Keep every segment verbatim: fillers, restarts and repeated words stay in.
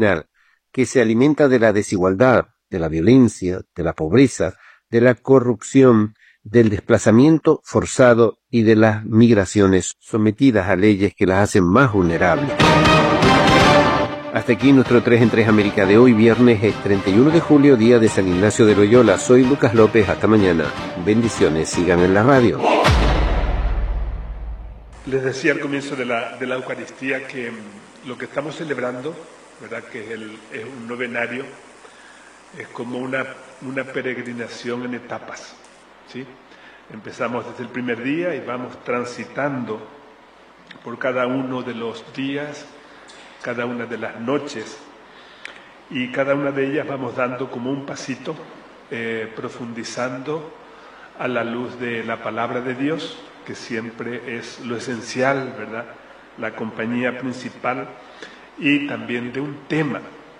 criminal que se alimenta de la desigualdad, de la violencia, de la pobreza, de la corrupción, del desplazamiento forzado y de las migraciones sometidas a leyes que las hacen más vulnerables. Hasta aquí nuestro tres en tres América de hoy, viernes treinta y uno de julio, día de San Ignacio de Loyola. Soy Lucas López, hasta mañana. Bendiciones, síganme en la radio. Les decía al comienzo de la, de la Eucaristía que lo que estamos celebrando, ¿verdad?, que es, el, es un novenario, es como una, una peregrinación en etapas, ¿sí? Empezamos desde el primer día y vamos transitando por cada uno de los días, cada una de las noches, y cada una de ellas vamos dando como un pasito, eh, profundizando a la luz de la palabra de Dios, que siempre es lo esencial, ¿verdad?, la compañía principal, y también de un tema.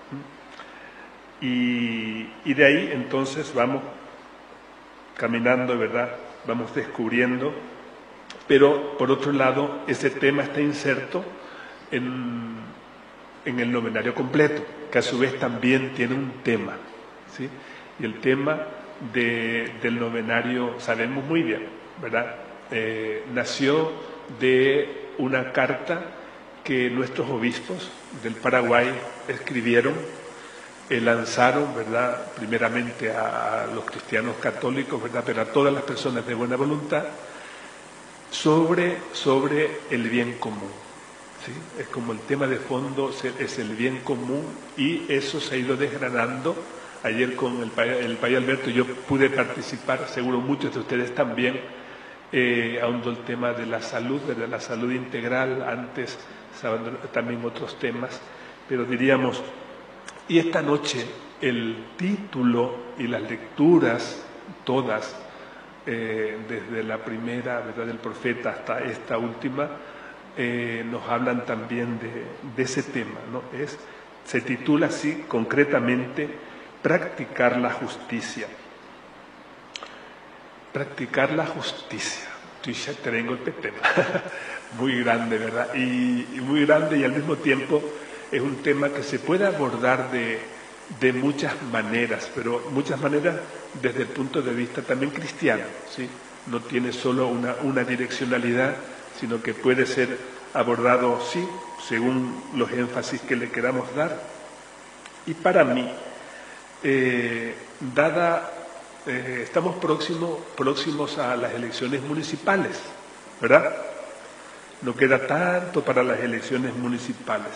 Y, y de ahí entonces vamos caminando, ¿verdad?, vamos descubriendo, pero por otro lado ese tema está inserto en, en el novenario completo, que a su vez también tiene un tema, ¿sí? Y el tema de, del novenario sabemos muy bien, ¿verdad? Eh, nació de una carta que nuestros obispos del Paraguay escribieron, eh, lanzaron, ¿verdad?, primeramente a los cristianos católicos, ¿verdad?, pero a todas las personas de buena voluntad, sobre, sobre el bien común, ¿sí? Es como el tema de fondo, es el bien común, y eso se ha ido desgranando. Ayer con el el Pay Alberto yo pude participar, seguro muchos de ustedes también, eh, ahondó el tema de la salud, de la salud integral, antes también otros temas, pero diríamos, y esta noche el título y las lecturas, todas, eh, desde la primera, ¿verdad?, del profeta hasta esta última, eh, nos hablan también de, de ese tema, ¿no? Es, se titula así concretamente, practicar la justicia. Practicar la justicia. Tú ya tengo el tema. Muy grande, ¿verdad? Y, y muy grande, y al mismo tiempo es un tema que se puede abordar de, de muchas maneras, pero muchas maneras desde el punto de vista también cristiano, ¿sí? No tiene solo una, una direccionalidad, sino que puede ser abordado, sí, según los énfasis que le queramos dar. Y para mí, eh, dada, eh, estamos próximos, próximos a las elecciones municipales, ¿verdad? No queda tanto para las elecciones municipales.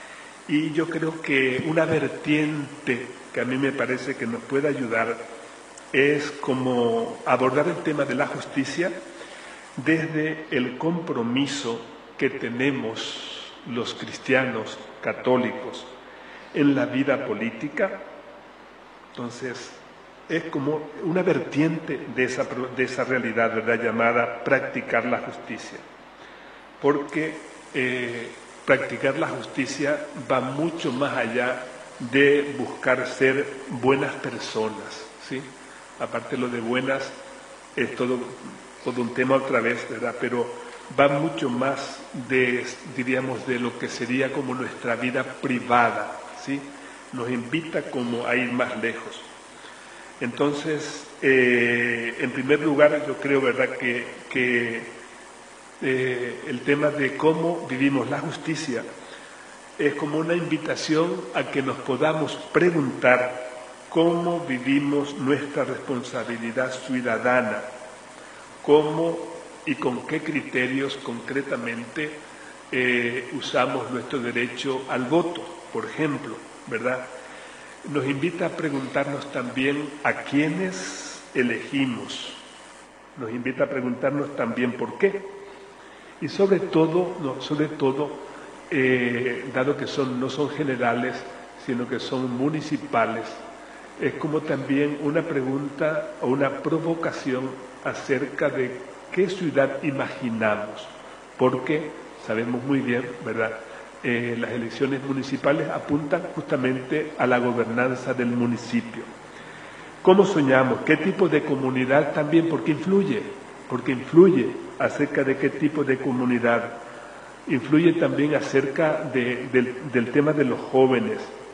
Y yo creo que una vertiente que a mí me parece que nos puede ayudar es como abordar el tema de la justicia desde el compromiso que tenemos los cristianos católicos en la vida política. Entonces, es como una vertiente de esa, de esa realidad, ¿verdad?, llamada practicar la justicia. Porque eh, practicar la justicia va mucho más allá de buscar ser buenas personas, ¿sí? Aparte lo de buenas es todo, todo un tema otra vez, ¿verdad?, pero va mucho más de, diríamos, de lo que sería como nuestra vida privada, ¿sí? Nos invita como a ir más lejos. Entonces, eh, en primer lugar, yo creo, ¿verdad?, que, que eh, el tema de cómo vivimos la justicia es como una invitación a que nos podamos preguntar cómo vivimos nuestra responsabilidad ciudadana, cómo y con qué criterios concretamente eh, usamos nuestro derecho al voto, por ejemplo, ¿verdad? Nos invita a preguntarnos también a quiénes elegimos, nos invita a preguntarnos también por qué, y sobre todo, no, sobre todo eh, dado que son, no son generales, sino que son municipales, es como también una pregunta o una provocación acerca de qué ciudad imaginamos, porque sabemos muy bien, ¿verdad?, Eh, las elecciones municipales apuntan justamente a la gobernanza del municipio. ¿Cómo soñamos? ¿Qué tipo de comunidad también? Porque influye, porque influye acerca de qué tipo de comunidad. Influye también acerca de, del, del tema de los jóvenes.